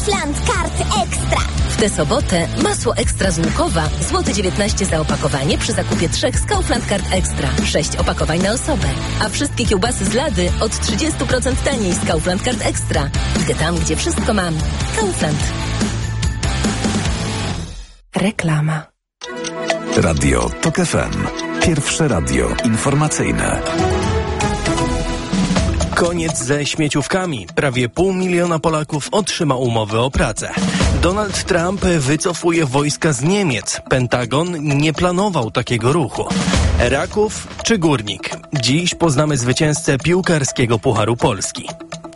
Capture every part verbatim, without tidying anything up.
Kaufland Kart Ekstra. W tę sobotę masło ekstra z Łukowa, złoty dziewiętnaście za opakowanie przy zakupie trzech z Kaufland Kart Ekstra. sześć opakowań na osobę. A wszystkie kiełbasy z Lady od trzydzieści procent taniej z Kaufland Kart Ekstra. Idę tam, gdzie wszystko mam. Kaufland. Reklama. Radio Tok F M. Pierwsze radio informacyjne. Koniec ze śmieciówkami. Prawie pół miliona Polaków otrzyma umowy o pracę. Donald Trump wycofuje wojska z Niemiec. Pentagon nie planował takiego ruchu. Raków czy Górnik? Dziś poznamy zwycięzcę piłkarskiego Pucharu Polski.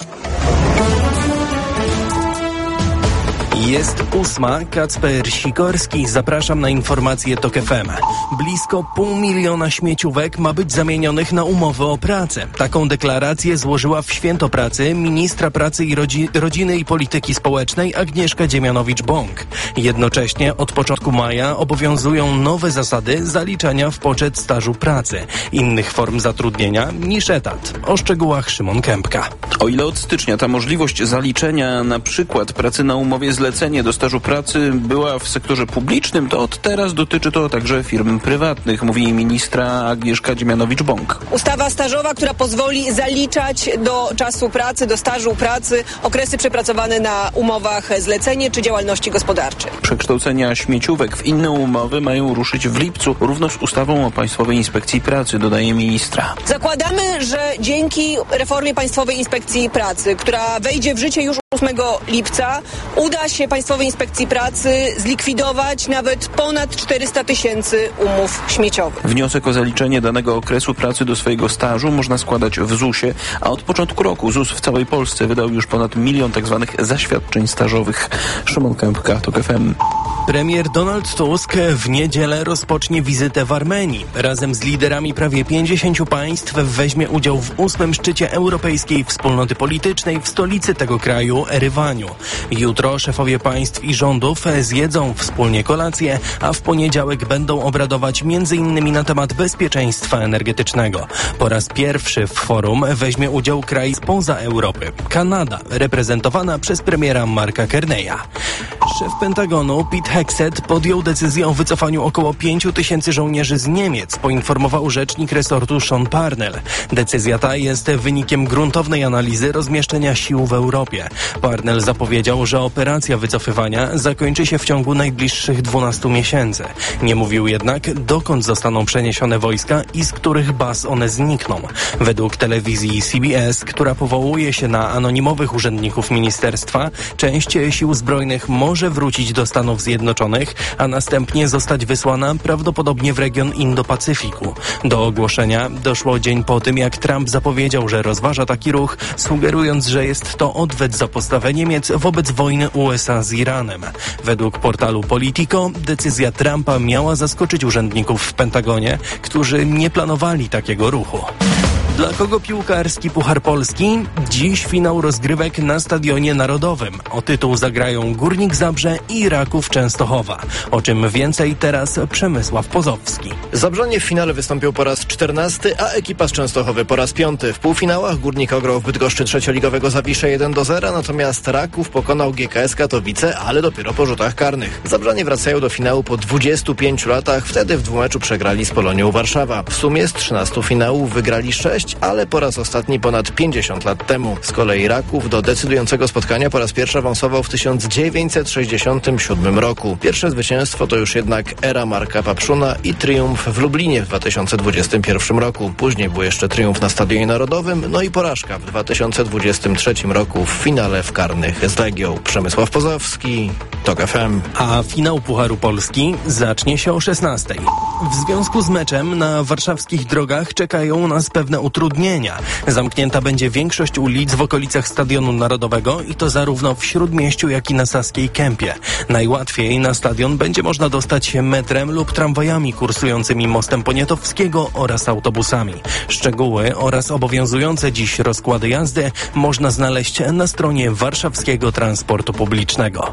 Jest ósma, Kacper Sikorski. Zapraszam na informacje Tok F M. Blisko pół miliona śmieciówek ma być zamienionych na umowy o pracę. Taką deklarację złożyła w Święto Pracy ministra pracy i rodzi- rodziny i polityki społecznej Agnieszka Dziemianowicz-Bąk. Jednocześnie od początku maja obowiązują nowe zasady zaliczania w poczet stażu pracy, innych form zatrudnienia niż etat. O szczegółach Szymon Kępka. O ile od stycznia ta możliwość zaliczenia na przykład pracy na umowie zlecenia do stażu pracy była w sektorze publicznym, to od teraz dotyczy to także firm prywatnych, mówi ministra Agnieszka Dziemianowicz-Bąk. Ustawa stażowa, która pozwoli zaliczać do czasu pracy, do stażu pracy okresy przepracowane na umowach zlecenie czy działalności gospodarczej. Przekształcenia śmieciówek w inne umowy mają ruszyć w lipcu równo z ustawą o Państwowej Inspekcji Pracy, dodaje ministra. Zakładamy, że dzięki reformie Państwowej Inspekcji Pracy, która wejdzie w życie już ósmego lipca, uda się Państwowej Inspekcji Pracy zlikwidować nawet ponad czterysta tysięcy umów śmieciowych. Wniosek o zaliczenie danego okresu pracy do swojego stażu można składać w zusie, a od początku roku ZUS w całej Polsce wydał już ponad milion tak zwanych zaświadczeń stażowych. Szymon Kępka, Tok F M. Premier Donald Tusk w niedzielę rozpocznie wizytę w Armenii. Razem z liderami prawie pięćdziesięciu państw weźmie udział w ósmym szczycie Europejskiej Wspólnoty Politycznej w stolicy tego kraju, Erywaniu. Jutro szefowie państw i rządów zjedzą wspólnie kolację, a w poniedziałek będą obradować między innymi na temat bezpieczeństwa energetycznego. Po raz pierwszy w forum weźmie udział kraj spoza Europy, Kanada, reprezentowana przez premiera Marka Carneya. Szef Pentagonu Pete Hegseth podjął decyzję o wycofaniu około pięciu tysięcy żołnierzy z Niemiec, poinformował rzecznik resortu Sean Parnell. Decyzja ta jest wynikiem gruntownej analizy rozmieszczenia sił w Europie. Parnell zapowiedział, że operacja wycofywania zakończy się w ciągu najbliższych dwunastu miesięcy. Nie mówił jednak, dokąd zostaną przeniesione wojska i z których baz one znikną. Według telewizji C B S, która powołuje się na anonimowych urzędników ministerstwa, część sił zbrojnych może wrócić do Stanów Zjednoczonych, a następnie zostać wysłana prawdopodobnie w region Indo-Pacyfiku. Do ogłoszenia doszło dzień po tym, jak Trump zapowiedział, że rozważa taki ruch, sugerując, że jest to odwet za postawę Niemiec wobec wojny U S A z Iranem. Według portalu Politico decyzja Trumpa miała zaskoczyć urzędników w Pentagonie, którzy nie planowali takiego ruchu. Dla kogo piłkarski Puchar Polski? Dziś finał rozgrywek na Stadionie Narodowym. O tytuł zagrają Górnik Zabrze i Raków Częstochowa. O czym więcej teraz Przemysław Pozowski. Zabrzanie w finale wystąpił po raz czternasty, a ekipa z Częstochowy po raz piąty. W półfinałach Górnik ograł w Bydgoszczy trzecioligowego Zawiszę jeden do zera, natomiast Raków pokonał G K S Katowice, ale dopiero po rzutach karnych. Zabrzanie wracają do finału po dwudziestu pięciu latach, wtedy w dwumeczu przegrali z Polonią Warszawa. W sumie z trzynastu finałów wygrali sześć, ale po raz ostatni ponad pięćdziesiąt lat temu. Z kolei Raków do decydującego spotkania po raz pierwszy awansował w tysiąc dziewięćset sześćdziesiątym siódmym roku. Pierwsze zwycięstwo to już jednak era Marka Papszuna i triumf w Lublinie w dwa tysiące dwudziestym pierwszym roku. Później był jeszcze triumf na Stadionie Narodowym, no i porażka w dwa tysiące dwudziestym trzecim roku w finale w karnych z Legią. Przemysław Pozowski, Tok F M. A finał Pucharu Polski zacznie się o szesnastej. W związku z meczem na warszawskich drogach czekają nas pewne utrudnienia. Zamknięta będzie większość ulic w okolicach Stadionu Narodowego i to zarówno w Śródmieściu, jak i na Saskiej Kępie. Najłatwiej na stadion będzie można dostać się metrem lub tramwajami kursującymi mostem Poniatowskiego oraz autobusami. Szczegóły oraz obowiązujące dziś rozkłady jazdy można znaleźć na stronie Warszawskiego Transportu Publicznego.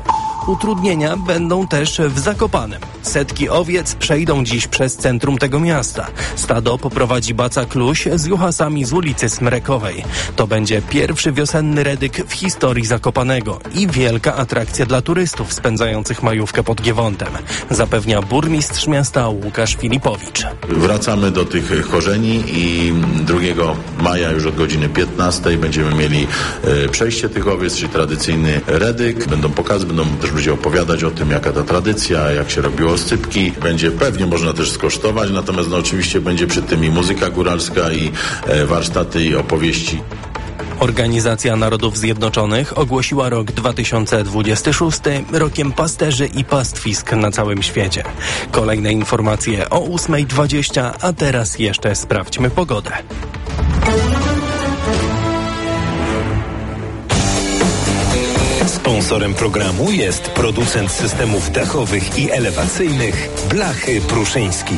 Utrudnienia będą też w Zakopanem. Setki owiec przejdą dziś przez centrum tego miasta. Stado poprowadzi Baca Kluś z juchasami z ulicy Smrekowej. To będzie pierwszy wiosenny redyk w historii Zakopanego i wielka atrakcja dla turystów spędzających majówkę pod Giewontem, zapewnia burmistrz miasta Łukasz Filipowicz. Wracamy do tych korzeni i drugiego maja już od godziny piętnastej będziemy mieli e, przejście tych owiec, czyli tradycyjny redyk. Będą pokazy, będą też ludzie opowiadać o tym, jaka ta tradycja, jak się robiło oscypki. Będzie pewnie można też skosztować, natomiast no, oczywiście będzie przy tym i muzyka góralska, i e, warsztaty, i opowieści. Organizacja Narodów Zjednoczonych ogłosiła rok dwa tysiące dwudziesty szósty rokiem pasterzy i pastwisk na całym świecie. Kolejne informacje o ósma dwadzieścia, a teraz jeszcze sprawdźmy pogodę. Sponsorem programu jest producent systemów dachowych i elewacyjnych Blachy Pruszyński.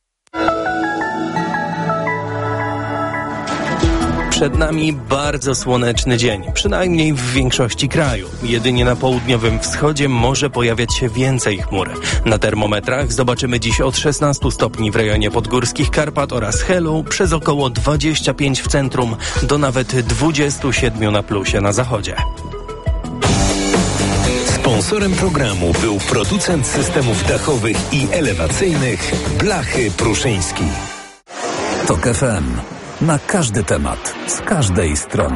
Przed nami bardzo słoneczny dzień, przynajmniej w większości kraju. Jedynie na południowym wschodzie może pojawiać się więcej chmur. Na termometrach zobaczymy dziś od szesnastu stopni w rejonie podgórskich Karpat oraz Helu, przez około dwadzieścia pięć w centrum, do nawet dwudziestu siedmiu na plusie na zachodzie. Sponsorem programu był producent systemów dachowych i elewacyjnych Blachy Pruszyński. Tok F M. Na każdy temat, z każdej strony.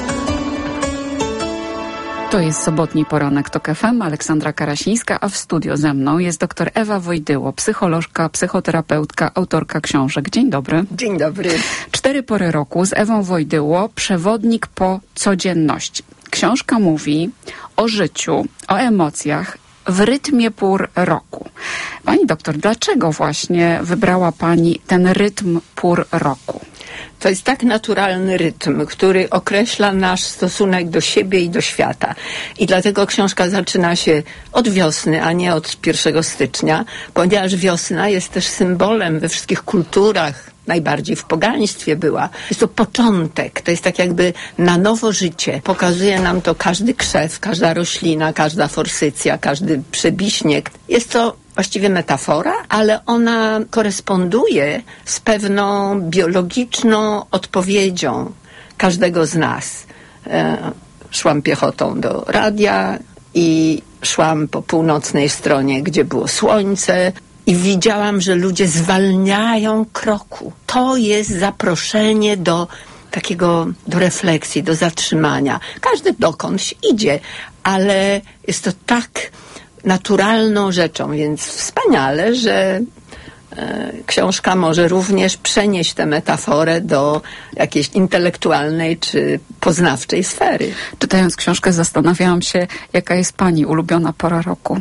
To jest sobotni poranek Tok F M, Aleksandra Karasińska, a w studio ze mną jest dr Ewa Wojdyło, psycholożka, psychoterapeutka, autorka książek. Dzień dobry. Dzień dobry. Cztery pory roku z Ewą Wojdyło, przewodnik po codzienności. Książka mówi o życiu, o emocjach w rytmie pór roku. Pani doktor, dlaczego właśnie wybrała Pani ten rytm pór roku? To jest tak naturalny rytm, który określa nasz stosunek do siebie i do świata. I dlatego książka zaczyna się od wiosny, a nie od pierwszego stycznia, ponieważ wiosna jest też symbolem we wszystkich kulturach, najbardziej w pogaństwie była. Jest to początek, to jest tak jakby na nowo życie. Pokazuje nam to każdy krzew, każda roślina, każda forsycja, każdy przebiśnieg. Jest to właściwie metafora, ale ona koresponduje z pewną biologiczną odpowiedzią każdego z nas. E, szłam piechotą do radia i szłam po północnej stronie, gdzie było słońce, i widziałam, że ludzie zwalniają kroku. To jest zaproszenie do takiego, do refleksji, do zatrzymania. Każdy dokądś idzie, ale jest to tak naturalną rzeczą, więc wspaniale, że e, książka może również przenieść tę metaforę do jakiejś intelektualnej czy poznawczej sfery. Czytając książkę zastanawiałam się, jaka jest Pani ulubiona pora roku.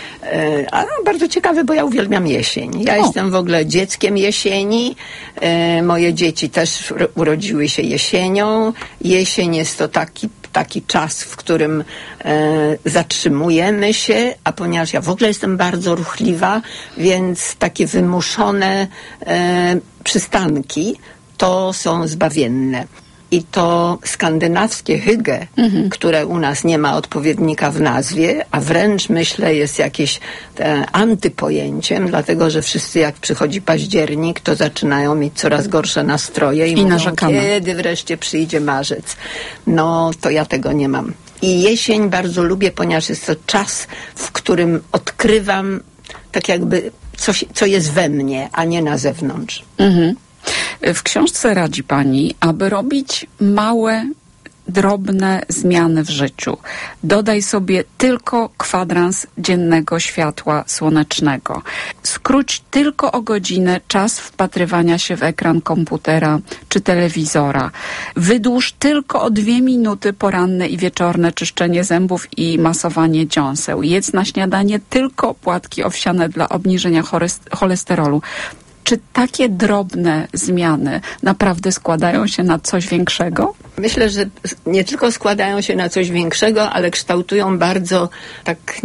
A no, bardzo ciekawe, bo ja uwielbiam jesień. Ja o. jestem w ogóle dzieckiem jesieni. E, moje dzieci też urodziły się jesienią. Jesień jest to taki, taki czas, w którym e, zatrzymujemy się, a ponieważ ja w ogóle jestem bardzo ruchliwa, więc takie wymuszone e, przystanki to są zbawienne. I to skandynawskie hygge, mhm. które u nas nie ma odpowiednika w nazwie, a wręcz myślę jest jakieś e, antypojęciem, dlatego że wszyscy jak przychodzi październik, to zaczynają mieć coraz gorsze nastroje i, I mówią, kiedy wreszcie przyjdzie marzec. No to ja tego nie mam. I jesień bardzo lubię, ponieważ jest to czas, w którym odkrywam tak jakby coś, co jest we mnie, a nie na zewnątrz. Mhm. W książce radzi Pani, aby robić małe, drobne zmiany w życiu. Dodaj sobie tylko kwadrans dziennego światła słonecznego. Skróć tylko o godzinę czas wpatrywania się w ekran komputera czy telewizora. Wydłuż tylko o dwie minuty poranne i wieczorne czyszczenie zębów i masowanie dziąseł. Jedz na śniadanie tylko płatki owsiane dla obniżenia cholesterolu. Czy takie drobne zmiany naprawdę składają się na coś większego? Myślę, że nie tylko składają się na coś większego, ale kształtują bardzo tak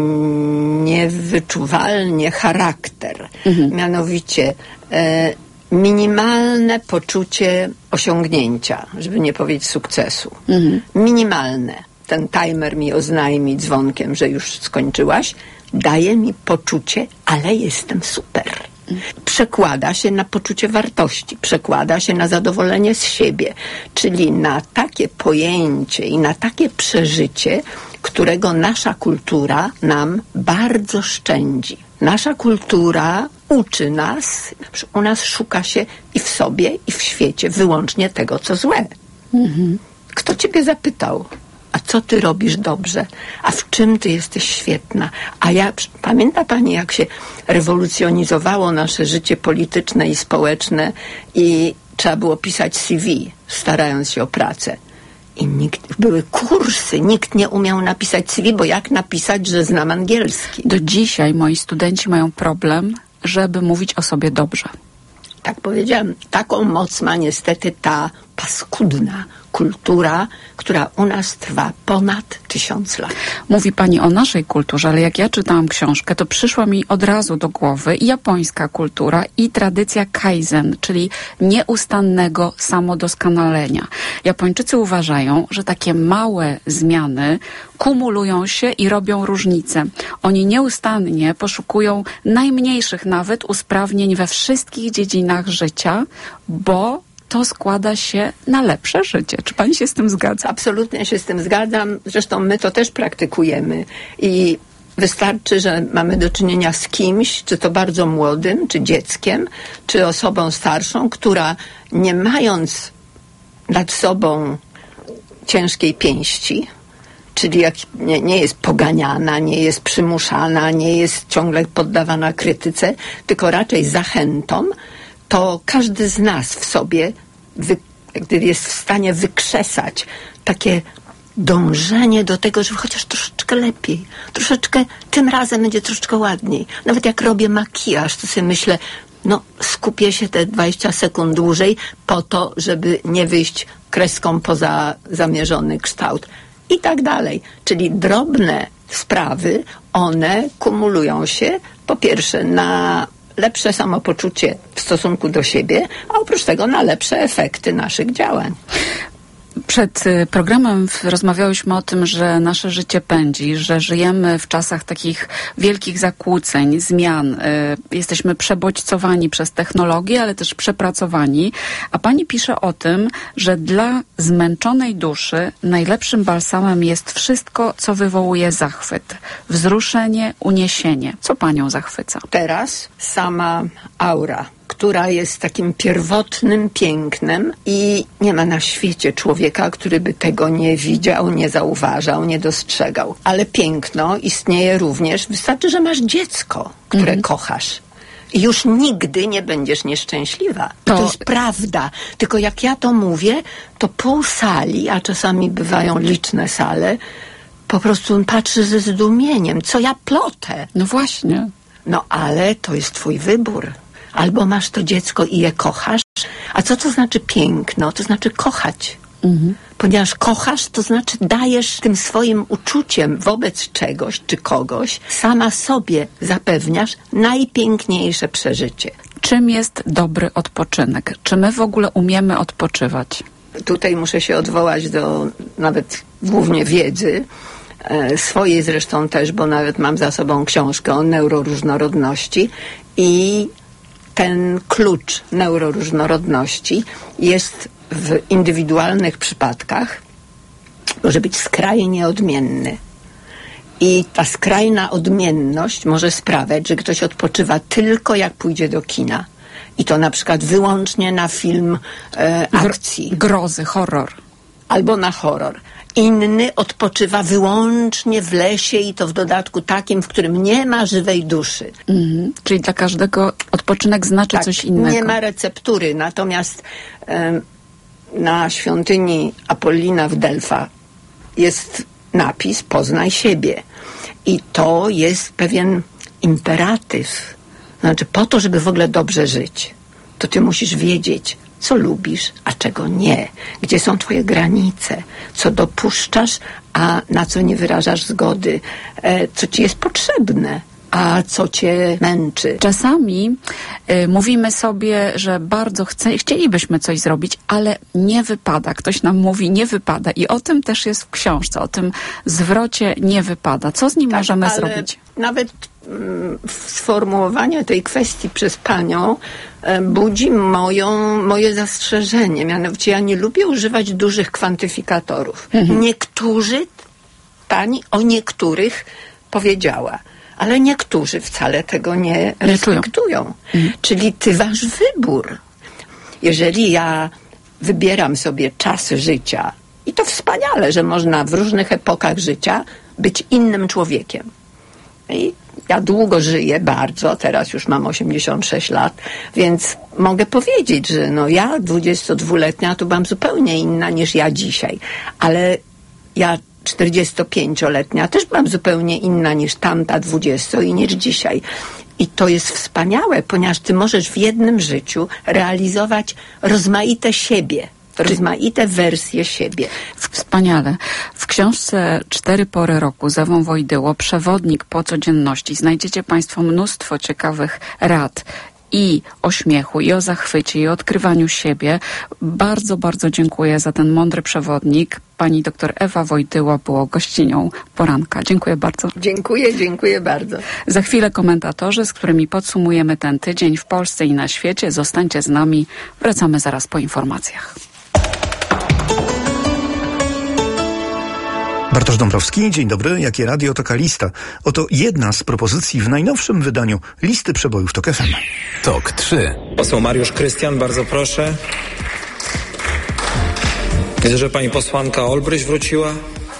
niewyczuwalnie charakter. Mhm. Mianowicie e, minimalne poczucie osiągnięcia, żeby nie powiedzieć sukcesu. Mhm. Minimalne. ten timer mi oznajmi dzwonkiem, że już skończyłaś, daje mi poczucie, ale jestem super. Przekłada się na poczucie wartości, przekłada się na zadowolenie z siebie, czyli na takie pojęcie i na takie przeżycie, którego nasza kultura nam bardzo szczędzi. Nasza kultura uczy nas, u nas szuka się i w sobie, i w świecie wyłącznie tego, co złe. Mhm. Kto ciebie zapytał? A co ty robisz dobrze? A w czym ty jesteś świetna? A ja, pamięta pani, jak się rewolucjonizowało nasze życie polityczne i społeczne i trzeba było pisać C V, starając się o pracę. I nikt, były kursy, nikt nie umiał napisać C V, bo jak napisać, że znam angielski? Do dzisiaj moi studenci mają problem, żeby mówić o sobie dobrze. Tak powiedziałam, taką moc ma niestety ta paskudna kultura, która u nas trwa ponad tysiąc lat. Mówi pani o naszej kulturze, ale jak ja czytałam książkę, to przyszła mi od razu do głowy i japońska kultura i tradycja kaizen, czyli nieustannego samodoskonalenia. Japończycy uważają, że takie małe zmiany kumulują się i robią różnicę. Oni nieustannie poszukują najmniejszych nawet usprawnień we wszystkich dziedzinach życia, bo to składa się na lepsze życie. Czy pani się z tym zgadza? Absolutnie się z tym zgadzam. Zresztą my to też praktykujemy. I wystarczy, że mamy do czynienia z kimś, czy to bardzo młodym, czy dzieckiem, czy osobą starszą, która nie mając nad sobą ciężkiej pięści, czyli jak nie, nie jest poganiana, nie jest przymuszana, nie jest ciągle poddawana krytyce, tylko raczej zachętom, to każdy z nas w sobie wy, gdy jest w stanie wykrzesać takie dążenie do tego, żeby chociaż troszeczkę lepiej, troszeczkę, tym razem będzie troszeczkę ładniej. Nawet jak robię makijaż, to sobie myślę, no skupię się te dwadzieścia sekund dłużej po to, żeby nie wyjść kreską poza zamierzony kształt. I tak dalej. Czyli drobne sprawy, one kumulują się po pierwsze na lepsze samopoczucie w stosunku do siebie, a oprócz tego na lepsze efekty naszych działań. Przed programem rozmawiałyśmy o tym, że nasze życie pędzi, że żyjemy w czasach takich wielkich zakłóceń, zmian. Jesteśmy przebodźcowani przez technologię, ale też przepracowani. A pani pisze o tym, że dla zmęczonej duszy najlepszym balsamem jest wszystko, co wywołuje zachwyt. Wzruszenie, uniesienie. Co panią zachwyca? Teraz sama aura, która jest takim pierwotnym pięknem i nie ma na świecie człowieka, który by tego nie widział, nie zauważał, nie dostrzegał. Ale piękno istnieje również, wystarczy, że masz dziecko, które mhm. kochasz. I już nigdy nie będziesz nieszczęśliwa. To... to jest prawda. Tylko jak ja to mówię, to pół sali, a czasami bywają liczne sale, po prostu patrzy ze zdumieniem. Co ja plotę? No właśnie. No ale to jest twój wybór. Albo masz to dziecko i je kochasz. A co to znaczy piękno? To znaczy kochać. Mhm. Ponieważ kochasz, to znaczy dajesz tym swoim uczuciem wobec czegoś czy kogoś, sama sobie zapewniasz najpiękniejsze przeżycie. Czym jest dobry odpoczynek? Czy my w ogóle umiemy odpoczywać? Tutaj muszę się odwołać do nawet głównie wiedzy, e, swojej zresztą też, bo nawet mam za sobą książkę o neuroróżnorodności i ten klucz neuroróżnorodności jest w indywidualnych przypadkach, może być skrajnie odmienny. I ta skrajna odmienność może sprawiać, że ktoś odpoczywa tylko jak pójdzie do kina. I to na przykład wyłącznie na film e, akcji. Grozy, horror. Albo na horror. Inny odpoczywa wyłącznie w lesie i to w dodatku takim, w którym nie ma żywej duszy. Mhm. Czyli dla każdego odpoczynek znaczy tak, coś innego. Nie ma receptury. Natomiast e, na świątyni Apollina w Delfach jest napis poznaj siebie. I to jest pewien imperatyw. Znaczy po to, żeby w ogóle dobrze żyć, to ty musisz wiedzieć, co lubisz, a czego nie. Gdzie są twoje granice, co dopuszczasz, a na co nie wyrażasz zgody, e, co ci jest potrzebne. A co cię męczy? Czasami y, mówimy sobie, że bardzo chce, chcielibyśmy coś zrobić, ale nie wypada. Ktoś nam mówi, nie wypada. I o tym też jest w książce, o tym zwrocie nie wypada. Co z nim Tak, możemy ale zrobić? Nawet mm, sformułowanie tej kwestii przez panią e, budzi moją, moje zastrzeżenie. Mianowicie ja nie lubię używać dużych kwantyfikatorów. Mhm. Niektórzy, pani o niektórych powiedziała, ale niektórzy wcale tego nie respektują. Mhm. Czyli ty masz wybór. Jeżeli ja wybieram sobie czas życia, i to wspaniale, że można w różnych epokach życia być innym człowiekiem. I ja długo żyję, bardzo, teraz już mam osiemdziesiąt sześć lat, więc mogę powiedzieć, że no ja dwudziestodwuletnia to byłam zupełnie inna niż ja dzisiaj, ale ja czterdziestopięcioletnia też byłam zupełnie inna niż tamta dwudziesto i niż dzisiaj. I to jest wspaniałe, ponieważ ty możesz w jednym życiu realizować rozmaite siebie. Rozmaite wersje siebie. Wspaniale. W książce Cztery pory roku z Ewą Wojdyło, przewodnik po codzienności, znajdziecie państwo mnóstwo ciekawych rad i o śmiechu, i o zachwycie, i o odkrywaniu siebie. Bardzo, bardzo dziękuję za ten mądry przewodnik. Pani doktor Ewa Wojdyło była gościnią poranka. Dziękuję bardzo. Dziękuję, dziękuję bardzo. Za chwilę komentatorzy, z którymi podsumujemy ten tydzień w Polsce i na świecie. Zostańcie z nami. Wracamy zaraz po informacjach. Bartosz Dąbrowski, dzień dobry. Jakie radio, taka lista. Oto jedna z propozycji w najnowszym wydaniu listy przebojów TOK F M. TOK trzy. Poseł Mariusz Krystian, bardzo proszę. Widzę, że pani posłanka Olbryś wróciła.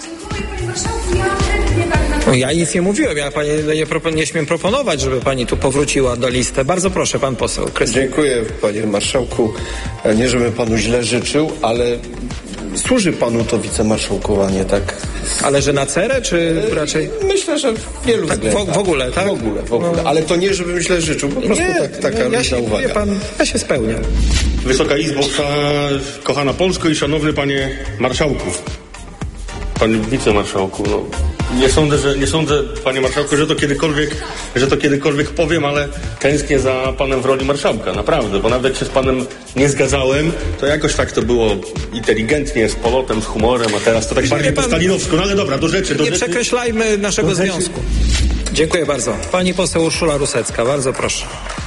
No, ja nic nie mówiłem, ja pani nie, propon- nie śmiem proponować, żeby pani tu powróciła do listy. Bardzo proszę, pan poseł Krystian. Dziękuję, panie marszałku. Nie, żebym panu źle życzył, ale służy panu to wicemarszałkowanie, tak? Ale że na cerę, czy raczej? Myślę, że w wielu tak, względach. W, w ogóle, tak? W ogóle, w ogóle. No. Ale to nie, żebym źle życzył, po prostu nie, tak, taka ja się, uwaga. Wie pan, ja się spełniam. Wysoka Izbo, kochana Polsko i szanowny panie marszałku. Panie wicemarszałku, no. Nie sądzę, że, nie sądzę, panie marszałku, że to kiedykolwiek, że to kiedykolwiek powiem, ale tęsknię za panem w roli marszałka, naprawdę, bo nawet się z panem nie zgadzałem, to jakoś tak to było inteligentnie, z polotem, z humorem, a teraz to tak bardziej po stalinowsku, no ale dobra, do rzeczy, do Nie rzeczy. przekreślajmy naszego do rzeczy. związku. Dziękuję bardzo. Pani poseł Urszula Rusecka, bardzo proszę.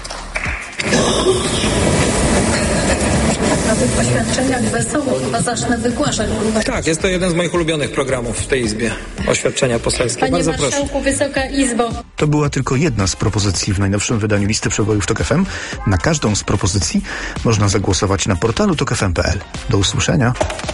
Na tych oświadczeniach wesoło chyba zacznę wygłaszać. Tak, jest to jeden z moich ulubionych programów w tej Izbie. Oświadczenia poselskie. Panie Bardzo marszałku, proszę. Wysoka Izbo. To była tylko jedna z propozycji w najnowszym wydaniu listy przebojów TOK F M. Na każdą z propozycji można zagłosować na portalu tok f m kropka p l. Do usłyszenia.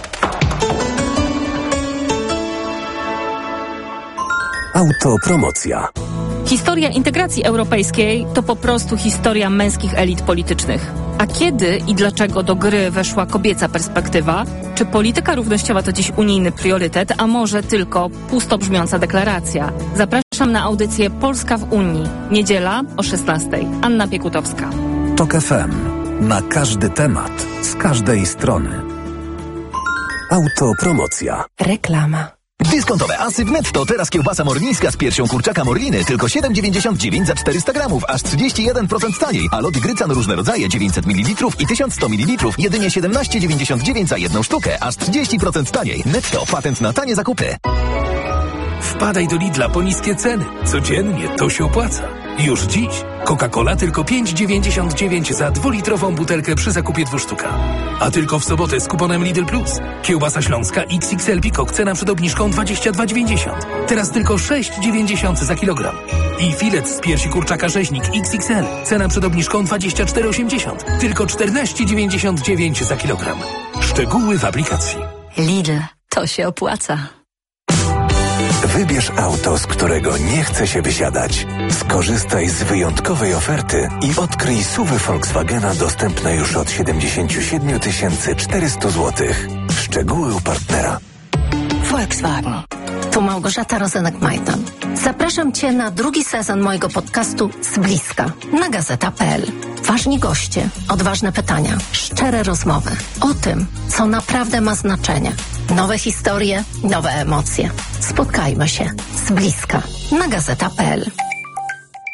Autopromocja. Historia integracji europejskiej to po prostu historia męskich elit politycznych. A kiedy i dlaczego do gry weszła kobieca perspektywa? Czy polityka równościowa to dziś unijny priorytet, a może tylko pusto brzmiąca deklaracja? Zapraszam na audycję Polska w Unii. Niedziela o szesnastej. Anna Piekutowska. TOK F M. Na każdy temat, z każdej strony. Autopromocja. Reklama. Dyskontowe asy w Netto. Teraz kiełbasa morlińska z piersią kurczaka Morliny tylko siedem dziewięćdziesiąt dziewięć za czterysta gramów, aż trzydzieści jeden procent taniej. A lody Grycan różne rodzaje dziewięćset mililitrów i tysiąc sto mililitrów jedynie siedemnaście dziewięćdziesiąt dziewięć za jedną sztukę, aż trzydzieści procent taniej. Netto. Patent na tanie zakupy. Wpadaj do Lidla po niskie ceny. Codziennie to się opłaca. Już dziś Coca-Cola tylko pięć dziewięćdziesiąt dziewięć za dwulitrową butelkę przy zakupie dwóch sztuka. A tylko w sobotę z kuponem Lidl Plus. Kiełbasa śląska X X L Peacock, cena przed obniżką dwadzieścia dwa dziewięćdziesiąt. Teraz tylko sześć dziewięćdziesiąt za kilogram. I filet z piersi kurczaka rzeźnik X X L, cena przed obniżką dwadzieścia cztery osiemdziesiąt. Tylko czternaście dziewięćdziesiąt dziewięć za kilogram. Szczegóły w aplikacji. Lidl, to się opłaca. Wybierz auto, z którego nie chce się wysiadać. Skorzystaj z wyjątkowej oferty i odkryj S U V Volkswagena dostępne już od siedemdziesiąt siedem tysięcy czterysta złotych. Szczegóły u partnera. Volkswagen. Tu Małgorzata Rozenek-Majtan. Zapraszam Cię na drugi sezon mojego podcastu Z bliska na gazeta kropka p l. Ważni goście, odważne pytania, szczere rozmowy o tym, co naprawdę ma znaczenie. Nowe historie, nowe emocje. Spotkajmy się z bliska na gazeta kropka p l.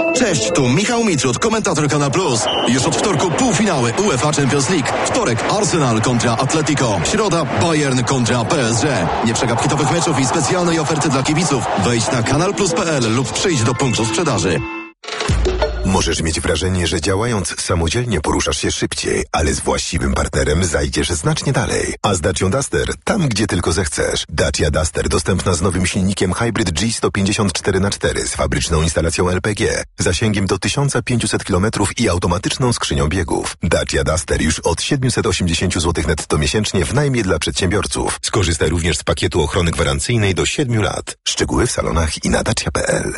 Cześć, tu Michał Mitrud, komentator Kanal Plus. Już od wtorku półfinały UEFA Champions League. Wtorek Arsenal kontra Atletico. Środa Bayern kontra P S G. Nie przegap hitowych meczów i specjalnej oferty dla kibiców. Wejdź na kanal plus kropka p l lub przyjdź do punktu sprzedaży. Możesz mieć wrażenie, że działając samodzielnie poruszasz się szybciej, ale z właściwym partnerem zajdziesz znacznie dalej. A z Dacią Duster tam, gdzie tylko zechcesz. Dacia Duster dostępna z nowym silnikiem Hybrid G sto pięćdziesiąt cztery na cztery z fabryczną instalacją L P G, zasięgiem do tysiąc pięćset kilometrów i automatyczną skrzynią biegów. Dacia Duster już od siedemset osiemdziesiąt złotych netto miesięcznie w najmie dla przedsiębiorców. Skorzystaj również z pakietu ochrony gwarancyjnej do siedmiu lat. Szczegóły w salonach i na dacia kropka p l.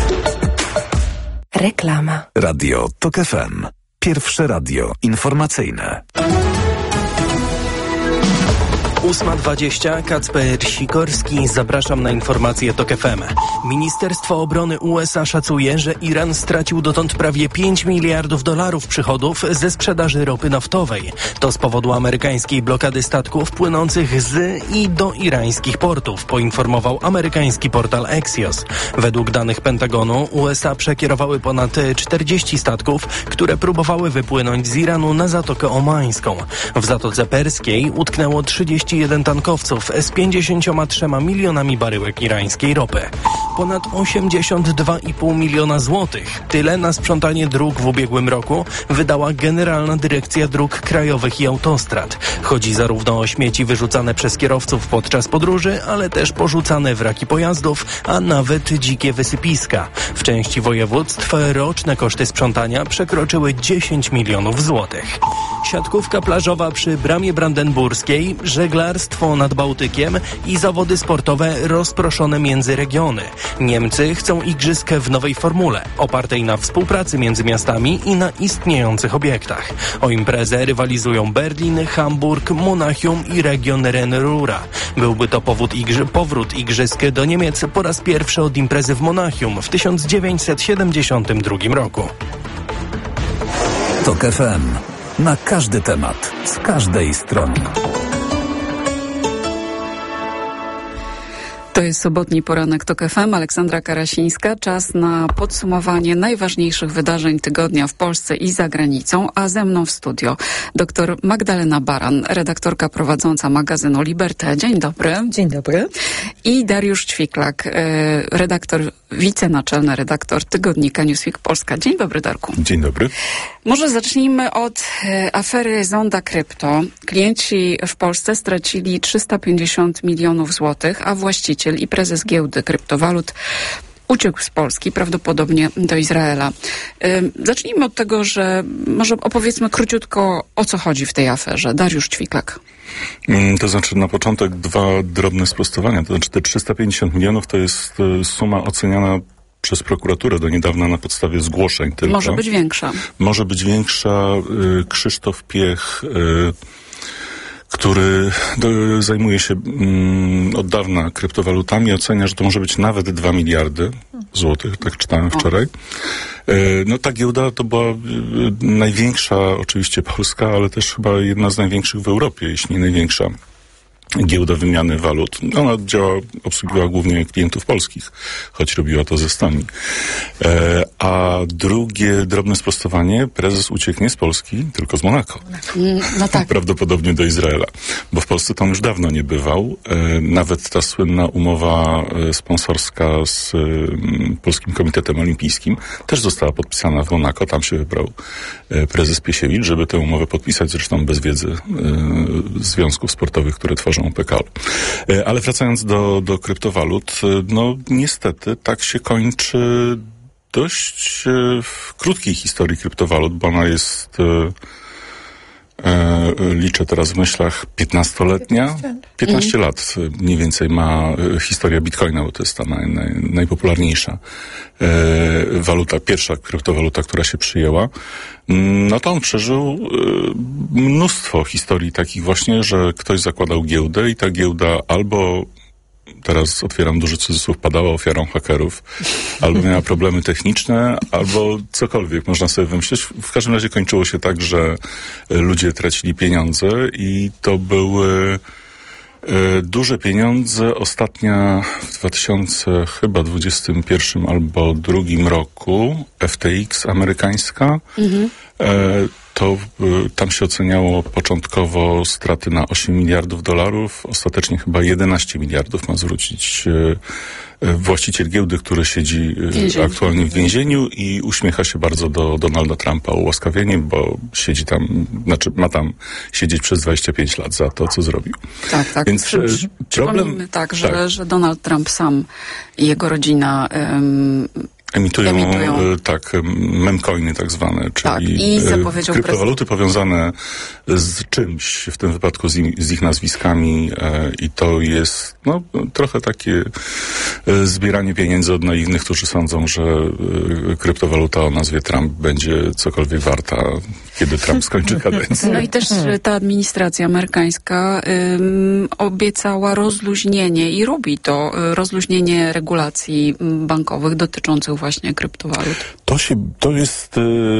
Reklama. Radio TOK F M. Pierwsze radio informacyjne. ósma dwadzieścia, Kacper Sikorski, zapraszam na informacje TOK F M. Ministerstwo Obrony U S A szacuje, że Iran stracił dotąd prawie pięć miliardów dolarów przychodów ze sprzedaży ropy naftowej. To z powodu amerykańskiej blokady statków płynących z i do irańskich portów, poinformował amerykański portal Axios. Według danych Pentagonu U S A przekierowały ponad czterdzieści statków, które próbowały wypłynąć z Iranu na Zatokę Omańską. W Zatoce Perskiej utknęło trzydzieści jeden tankowców z pięćdziesięcioma trzema milionami baryłek irańskiej ropy. Ponad osiemdziesiąt dwa i pół miliona złotych. Tyle na sprzątanie dróg w ubiegłym roku wydała Generalna Dyrekcja Dróg Krajowych i Autostrad. Chodzi zarówno o śmieci wyrzucane przez kierowców podczas podróży, ale też porzucane wraki pojazdów, a nawet dzikie wysypiska. W części województw roczne koszty sprzątania przekroczyły dziesięć milionów złotych. Siatkówka plażowa przy Bramie Brandenburskiej, żeglarstwo nad Bałtykiem i zawody sportowe rozproszone między regiony. Niemcy chcą igrzysk w nowej formule, opartej na współpracy między miastami i na istniejących obiektach. O imprezę rywalizują Berlin, Hamburg, Monachium i region Ren-Rura. Byłby to powód igrzy- powrót igrzysk do Niemiec po raz pierwszy od imprezy w Monachium w tysiąc dziewięćset siedemdziesiątym drugim roku. TOK F M. Na każdy temat, z każdej strony. To jest sobotni poranek TOK F M. Aleksandra Karasińska. Czas na podsumowanie najważniejszych wydarzeń tygodnia w Polsce i za granicą, a ze mną w studio dr Magdalena Baran, redaktorka prowadząca magazynu Liberté. Dzień dobry. Dzień dobry. I Dariusz Ćwiklak, redaktor, wicenaczelny redaktor tygodnika Newsweek Polska. Dzień dobry, Darku. Dzień dobry. Może zacznijmy od afery Zonda Krypto. Klienci w Polsce stracili trzysta pięćdziesiąt milionów złotych, a właściciel i prezes giełdy kryptowalut uciekł z Polski, prawdopodobnie do Izraela. Zacznijmy od tego, że może opowiedzmy króciutko, o co chodzi w tej aferze. Dariusz Ćwiklak. To znaczy na początek dwa drobne sprostowania. To znaczy te trzysta pięćdziesiąt milionów to jest suma oceniana przez prokuraturę do niedawna na podstawie zgłoszeń tylko. Może być większa. Może być większa. Krzysztof Piech, który do, zajmuje się mm, od dawna kryptowalutami, ocenia, że to może być nawet dwa miliardy złotych, tak czytałem wczoraj. E, no ta giełda to była e, największa, oczywiście polska, ale też chyba jedna z największych w Europie, jeśli nie największa giełda wymiany walut. Ona działa, obsługiwała głównie klientów polskich, choć robiła to ze Estonii. E, a drugie drobne sprostowanie, prezes ucieknie z Polski, tylko z Monako. No tak. Prawdopodobnie do Izraela, bo w Polsce to on już dawno nie bywał. E, nawet ta słynna umowa e, sponsorska z e, Polskim Komitetem Olimpijskim też została podpisana w Monako. Tam się wybrał e, prezes Piesiewicz, żeby tę umowę podpisać, zresztą bez wiedzy e, związków sportowych, które tworzą P K O. Ale wracając do, do kryptowalut, no niestety tak się kończy dość w krótkiej historii kryptowalut, bo ona jest, e, e, liczę teraz w myślach, piętnastoletnia. piętnaście Mhm. lat mniej więcej ma historia Bitcoina, bo to jest ta naj, naj, najpopularniejsza e, waluta, pierwsza kryptowaluta, która się przyjęła. No to on przeżył y, mnóstwo historii takich właśnie, że ktoś zakładał giełdę i ta giełda albo, teraz otwieram duży cudzysłów, padała ofiarą hakerów, albo miała problemy techniczne, albo cokolwiek można sobie wymyślić. W każdym razie kończyło się tak, że ludzie tracili pieniądze i to były Duże pieniądze. Ostatnia w dwa tysiące dwudziestym pierwszym albo drugim roku F T X amerykańska. Mhm. To tam się oceniało początkowo straty na osiem miliardów dolarów. Ostatecznie chyba jedenaście miliardów ma zwrócić właściciel giełdy, który siedzi Więzień. aktualnie w więzieniu i uśmiecha się bardzo do Donalda Trumpa ułaskawieniem, bo siedzi tam, znaczy ma tam siedzieć przez dwadzieścia pięć lat za to, co zrobił. Tak, tak. Więc Przy, przy, problem... tak, że, tak, że Donald Trump sam i jego rodzina um, Emitują, emitują, tak, memcoiny tak zwane, czyli tak, i zapowiedział kryptowaluty powiązane z czymś, w tym wypadku z, im, z ich nazwiskami e, i to jest no, trochę takie e, zbieranie pieniędzy od naiwnych, którzy sądzą, że e, kryptowaluta o nazwie Trump będzie cokolwiek warta, kiedy Trump skończy kadencję. No i też ta administracja amerykańska ym, obiecała rozluźnienie i robi to, rozluźnienie regulacji bankowych dotyczących właśnie kryptowalut. To, się, to jest y,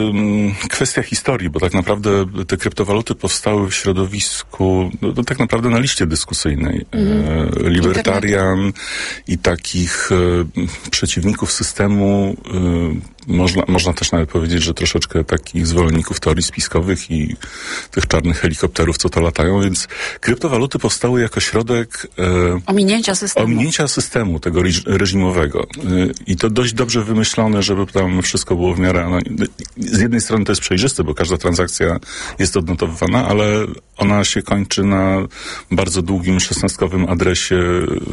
kwestia historii, bo tak naprawdę te kryptowaluty powstały w środowisku, no, no, tak naprawdę na liście dyskusyjnej. Mm. E, libertarian i takich e, przeciwników systemu, e, można, można też nawet powiedzieć, że troszeczkę takich zwolenników teorii spiskowych i tych czarnych helikopterów, co to latają, więc kryptowaluty powstały jako środek e, ominięcia systemu. ominięcia systemu tego reż- reżimowego. E, I to dość dobrze wymyślone, żeby tam wszystko było w miarę... No, z jednej strony to jest przejrzyste, bo każda transakcja jest odnotowywana, ale ona się kończy na bardzo długim szesnastkowym adresie,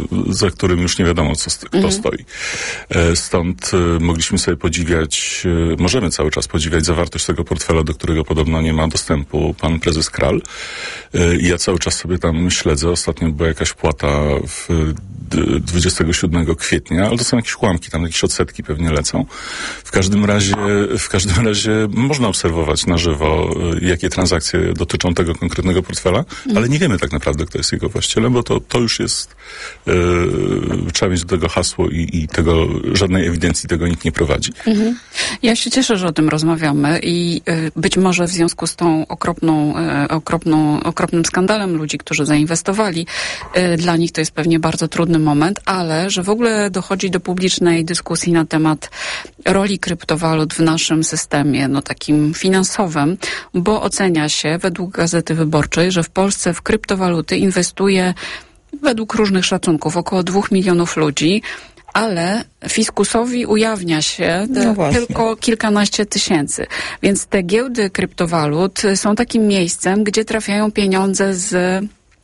za którym już nie wiadomo, co, kto mhm. stoi. E, stąd e, mogliśmy sobie podziwiać, e, możemy cały czas podziwiać zawartość tego portfela, do którego podobno nie ma dostępu pan prezes Kral. E, I ja cały czas sobie tam śledzę. Ostatnio była jakaś płata w dwudziestego siódmego kwietnia, ale to są jakieś ułamki, tam jakieś odsetki pewnie lecą. W każdym razie, w każdym razie można obserwować na żywo, jakie transakcje dotyczą tego konkretnego portfela, mm. ale nie wiemy tak naprawdę, kto jest jego właścicielem, bo to, to już jest, yy, trzeba mieć do tego hasło i, i tego, żadnej ewidencji tego nikt nie prowadzi. Mm-hmm. Ja się cieszę, że o tym rozmawiamy i yy, być może w związku z tą okropną, yy, okropną, okropnym skandalem ludzi, którzy zainwestowali, yy, dla nich to jest pewnie bardzo trudny moment, ale że w ogóle dochodzi do publicznej dyskusji na temat roli kryptowalut w naszym systemie, no takim finansowym, bo ocenia się według Gazety Wyborczej, że w Polsce w kryptowaluty inwestuje według różnych szacunków około dwóch milionów ludzi, ale fiskusowi ujawnia się no tylko kilkanaście tysięcy. Więc te giełdy kryptowalut są takim miejscem, gdzie trafiają pieniądze z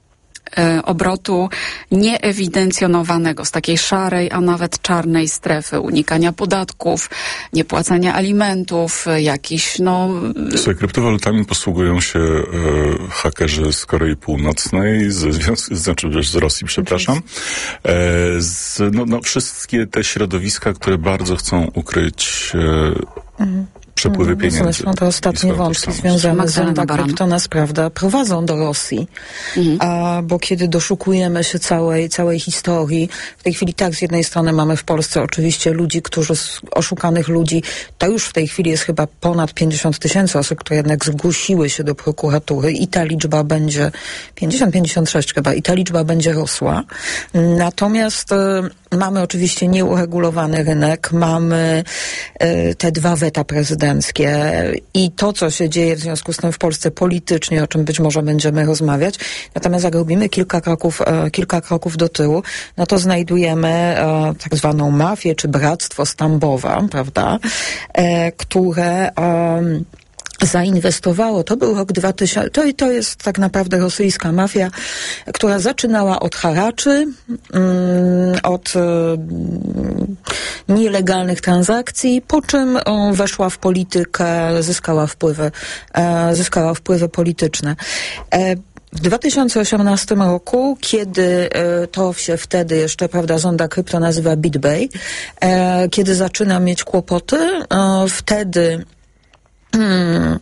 obrotu nieewidencjonowanego, z takiej szarej, a nawet czarnej strefy, unikania podatków, niepłacania alimentów, jakiś, no... Słuchaj, kryptowalutami posługują się e, hakerzy z Korei Północnej, ze związku, znaczy z Rosji, przepraszam. E, z, no, no, wszystkie te środowiska, które bardzo chcą ukryć e, mhm. przepływy no, pieniędzy. Zresztą te ostatnie wątki związane z Zonda Krypto nas, prawda, prowadzą do Rosji. Mhm. A, bo kiedy doszukujemy się całej, całej historii, w tej chwili tak, z jednej strony mamy w Polsce oczywiście ludzi, którzy, oszukanych ludzi, to już w tej chwili jest chyba ponad pięćdziesiąt tysięcy osób, które jednak zgłosiły się do prokuratury i ta liczba będzie, pięćdziesiąt pięćdziesiąt sześć chyba, i ta liczba będzie rosła. Natomiast e, mamy oczywiście nieuregulowany rynek, mamy e, te dwa weta prezydenckie i to, co się dzieje w związku z tym w Polsce politycznie, o czym być może będziemy rozmawiać. Natomiast jak robimy kilka kroków, e, kilka kroków do tyłu, no to znajdujemy e, tak zwaną mafię, czy bractwo z Tambowa, prawda, e, które e, zainwestowało. To był rok dwa tysiące, to, to jest tak naprawdę rosyjska mafia, która zaczynała od haraczy, um, od um, nielegalnych transakcji, po czym um, weszła w politykę, zyskała wpływy, e, zyskała wpływy polityczne. E, W dwa tysiące osiemnastym roku, kiedy e, to się wtedy jeszcze, prawda, Zonda Krypto nazywa BitBay, e, kiedy zaczyna mieć kłopoty, e, wtedy Hmm.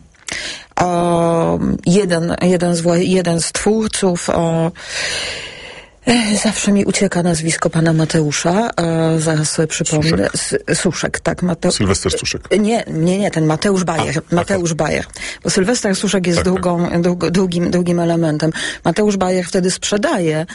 O, jeden, jeden, z, jeden z twórców, o, e, zawsze mi ucieka nazwisko pana Mateusza, e, zaraz sobie przypomnę. S- Suszek, tak. Mate- Sylwester Suszek. Nie, nie, nie, ten Mateusz Bajer. A, Mateusz tak, Bajer. Bo Sylwester Suszek jest tak, drugą, tak. Drug, drugim, drugim elementem. Mateusz Bajer wtedy sprzedaje